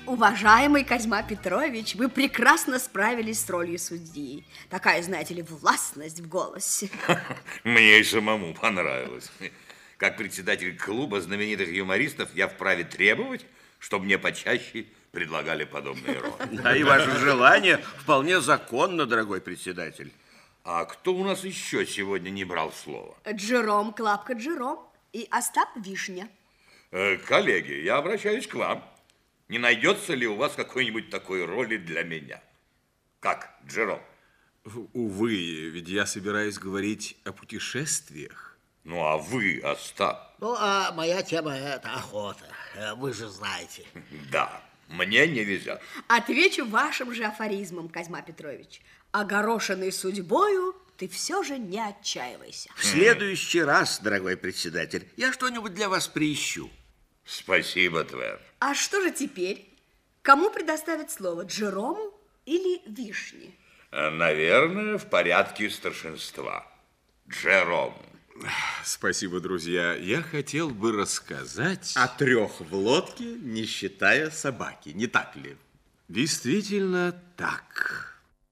Уважаемый Козьма Петрович, вы прекрасно справились с ролью судьи. Такая, знаете ли, властность в голосе. Мне и самому понравилось. Как председатель клуба знаменитых юмористов я вправе требовать, чтобы мне почаще предлагали подобные роли. Да, и ваше желание вполне законно, дорогой председатель. А кто у нас еще сегодня не брал слово? Джером, Клапка Джером и Остап Вишня. Коллеги, я обращаюсь к вам. Не найдется ли у вас какой-нибудь такой роли для меня? Как, Джером? Увы, ведь я собираюсь говорить о путешествиях. Ну, а вы, Остап? Ну, а моя тема – это охота. Вы же знаете. Да, мне не везет. Отвечу вашим же афоризмом, Козьма Петрович. Огорошенный судьбою, ты все же не отчаивайся. В следующий раз, дорогой председатель, я что-нибудь для вас приищу. Спасибо, Твер. А что же теперь? Кому предоставить слово, Джерому или Вишне? Наверное, в порядке старшинства. Джерому. Спасибо, друзья. Я хотел бы рассказать о 3 в лодке, не считая собаки. Не так ли? Действительно так.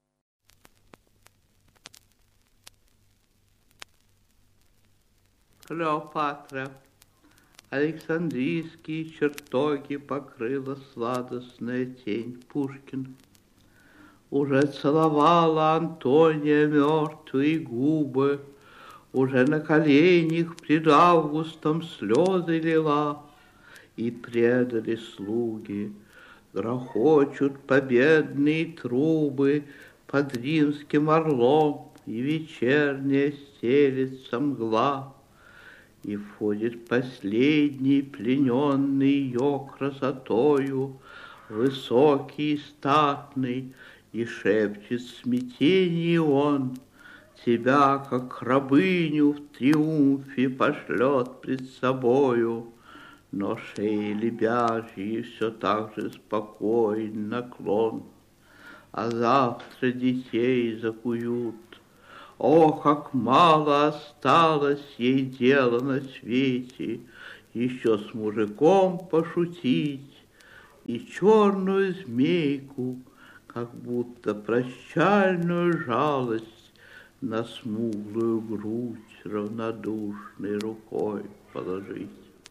Клеопатра. Александрийские чертоги покрыла сладостная тень. Пушкин. Уже целовала Антония мертвые губы, уже на коленях пред Августом слезы лила, и предали слуги, грохочут победные трубы под римским орлом, и вечерняя стелется мгла. И входит последний, плененный ее красотою, высокий и статный, и шепчет в смятении он: тебя, как рабыню, в триумфе пошлет пред собою. Но шеи лебяжьи все так же спокоен наклон, а завтра детей закуют. О, как мало осталось ей дела на свете, еще с мужиком пошутить и черную змейку, как будто прощальную жалость, на смуглую грудь равнодушной рукой положить.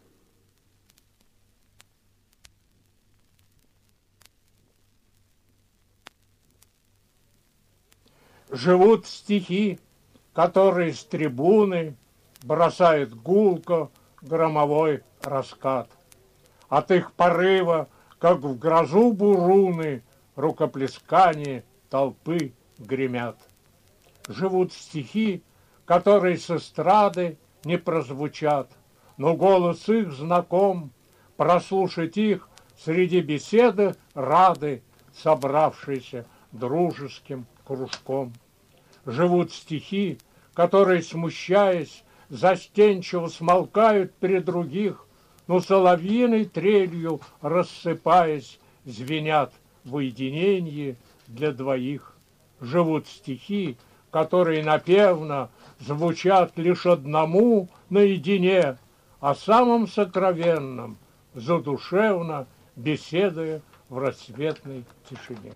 Живут стихи, которые с трибуны бросает гулко громовой раскат. От их порыва, как в грозу буруны, рукоплескания толпы гремят. Живут стихи, которые с эстрады не прозвучат, но голос их знаком, прослушать их среди беседы рады, собравшиеся дружеским кружком. Живут стихи, которые, смущаясь, застенчиво смолкают при других, но соловьиной трелью, рассыпаясь, звенят в уединении для двоих. Живут стихи, которые напевно звучат лишь одному наедине, о самом сокровенном, задушевно беседуя в рассветной тишине.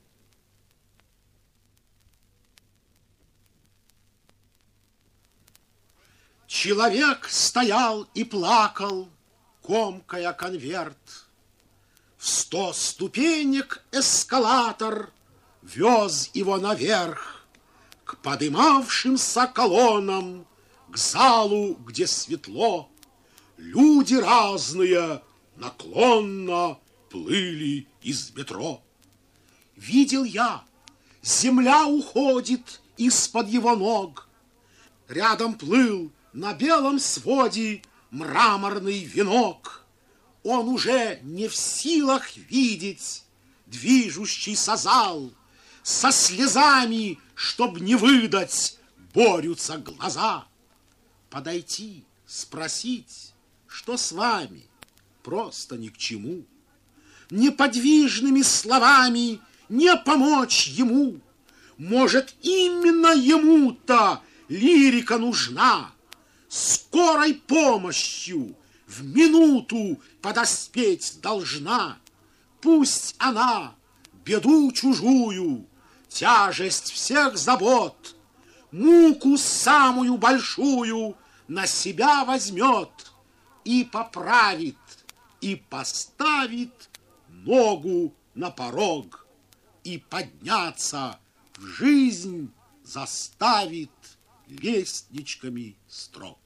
Человек стоял и плакал, комкая конверт. В 100 ступенек эскалатор вез его наверх, к подымавшимся колоннам, к залу, где светло. Люди разные наклонно плыли из метро. Видел я, земля уходит из-под его ног. Рядом плыл на белом своде мраморный венок. Он уже не в силах видеть движущийся зал. Со слезами, чтоб не выдать, борются глаза. Подойти, спросить, что с вами, просто ни к чему. Неподвижными словами не помочь ему. Может, именно ему-то лирика нужна. Скорой помощью в минуту подоспеть должна. пусть она беду чужую, тяжесть всех забот, муку самую большую на себя возьмет и поправит, и поставит ногу на порог, и подняться в жизнь заставит лестничками строк.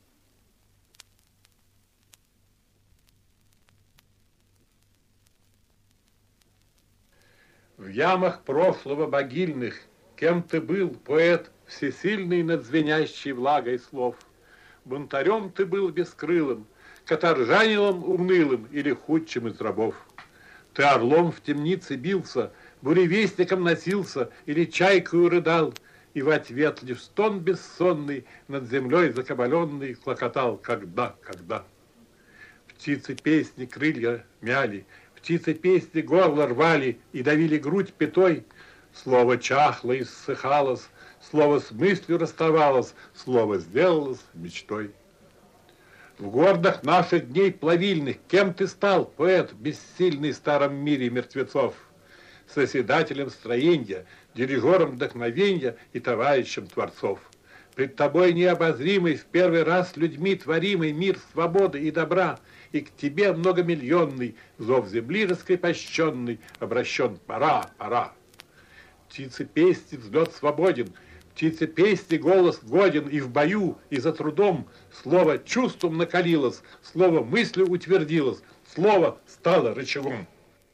В ямах прошлого могильных кем ты был, поэт, всесильный над звенящей влагой слов? Бунтарем ты был бескрылым, каторжанилом унылым или худшим из рабов? Ты орлом в темнице бился, буревестником носился или чайкою рыдал, и в ответ лишь стон бессонный над землей закабаленный клокотал: когда, когда? Птицы песни крылья мяли, птицы песни горло рвали и давили грудь пятой. Слово чахло и ссыхалось, слово с мыслью расставалось, слово сделалось мечтой. В гордах наших дней плавильных кем ты стал, поэт, бессильный в старом мире мертвецов? Созидателем строенья, дирижером вдохновенья и товарищем творцов. Пред тобой необозримый, в первый раз людьми творимый мир свободы и добра, и к тебе многомиллионный зов земли раскрепощенный обращен: пора, пора. Птицы песни взлет свободен, птицы песни голос годен, и в бою, и за трудом слово чувством накалилось, слово мыслью утвердилось, слово стало рычагом.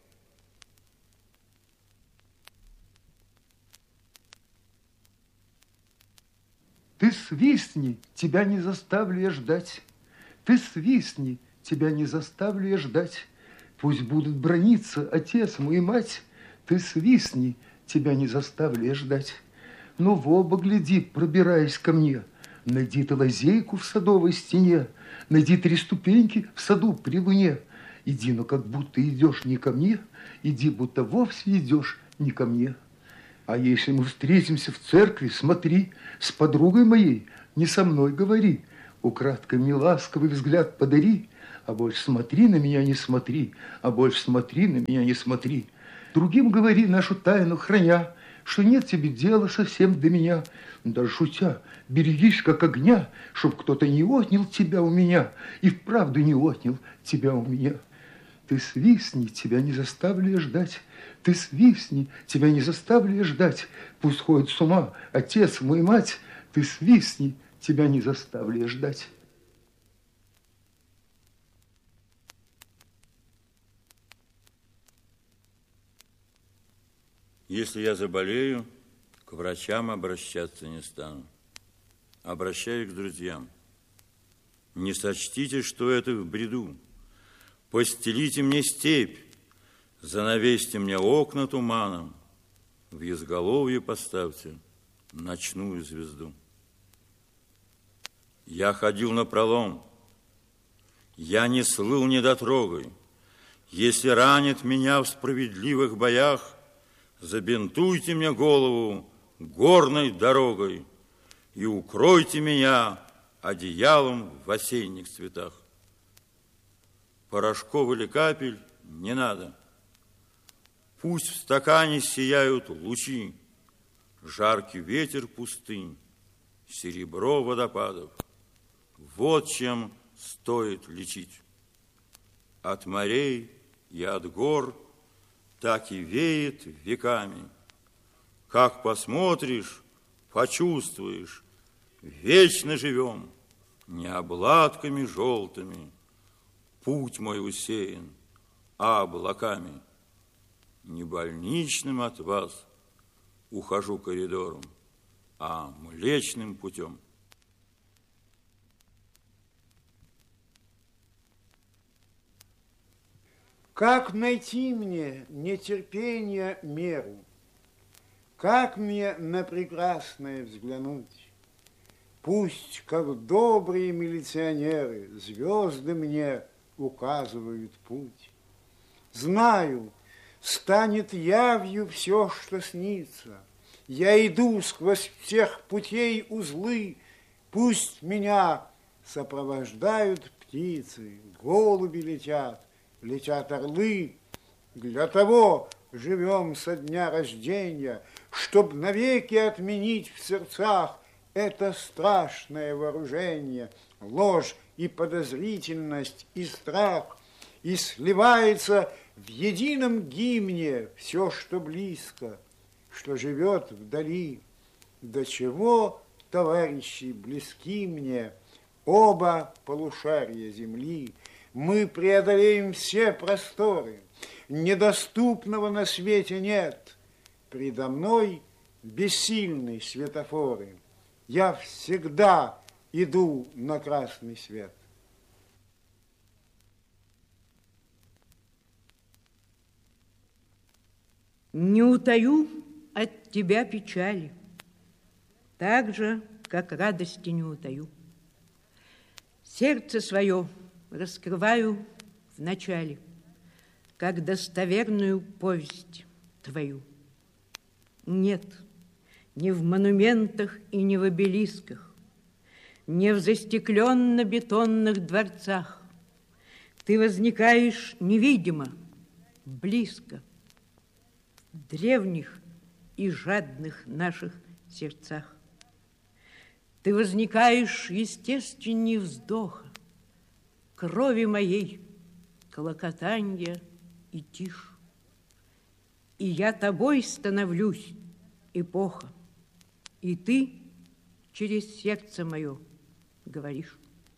Ты свистни, тебя не заставлю я ждать. Ты свистни, тебя не заставлю я ждать. Пусть будут браниться отец мой и мать. Ты свистни, тебя не заставлю я ждать. Но в оба гляди, пробираясь ко мне. Найди ты лазейку в садовой стене, найди 3 ступеньки в саду при луне. Иди, но как будто идешь не ко мне, иди, будто вовсе идешь не ко мне. А если мы встретимся в церкви, смотри, с подругой моей не со мной говори. Украдкой мне ласковый взгляд подари, а больше смотри на меня не смотри, а больше смотри на меня не смотри. Другим говори, нашу тайну храня, что нет тебе дела совсем до меня. Даже шутя, берегись как огня, чтоб кто-то не отнял тебя у меня, и вправду не отнял тебя у меня. Ты свистни, тебя не заставлю я ждать. Ты свистни, тебя не заставлю я ждать. Пусть ходит с ума отец мой и мать. Ты свистни, тебя не заставлю я ждать. Если я заболею, к врачам обращаться не стану. Обращаюсь к друзьям. Не сочтите, что это в бреду. Постелите мне степь, занавесьте мне окна туманом, в изголовье поставьте ночную звезду. Я ходил напролом, я не слыл недотрогой. Если ранит меня в справедливых боях, забинтуйте мне голову горной дорогой и укройте меня одеялом в осенних цветах. Порошков или капель не надо. Пусть в стакане сияют лучи, жаркий ветер пустынь, серебро водопадов. Вот чем стоит лечить. От морей и от гор так и веет веками. Как посмотришь, почувствуешь, вечно живем, не обладками желтыми. Путь мой усеян облаками. Не больничным от вас ухожу коридором, а млечным путем. Как найти мне нетерпение меру? Как мне на прекрасное взглянуть? Пусть, как добрые милиционеры, звезды мне указывают путь. Знаю, станет явью все, что снится. Я иду сквозь всех путей узлы. Пусть меня сопровождают птицы, голуби летят, летят орлы. Для того живем со дня рождения, чтоб навеки отменить в сердцах это страшное вооружение, ложь и подозрительность и страх, и сливается в едином гимне все, что близко, что живет вдали. До чего, товарищи, близки мне оба полушария земли, мы преодолеем все просторы, недоступного на свете нет. Предо мной бессильны светофоры, я всегда иду на красный свет. Не утаю от тебя печали, так же, как радости не утаю. Сердце свое раскрываю в начале, как достоверную повесть твою. Нет, ни в монументах и не в обелисках, не в застекленно-бетонных дворцах. Ты возникаешь невидимо, близко, в древних и жадных наших сердцах. Ты возникаешь естественней вздоха, крови моей, клокотанья и тишь. И я тобой становлюсь, эпоха, и ты через сердце мое говоришь.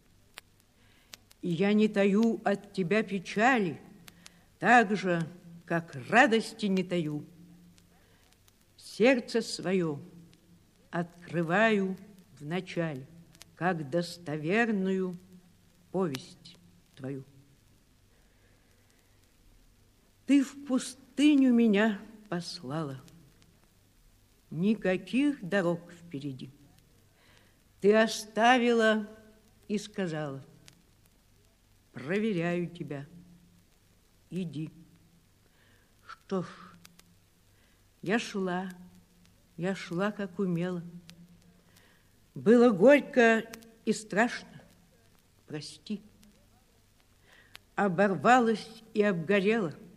И я не таю от тебя печали, так же, как радости не таю. Сердце свое открываю в начале, как достоверную повесть твою. Ты в пустыню меня послала, никаких дорог впереди. Ты оставила и сказала: проверяю тебя, иди. Что ж, я шла, как умела. Было горько и страшно, прости. Оборвалась и обгорела.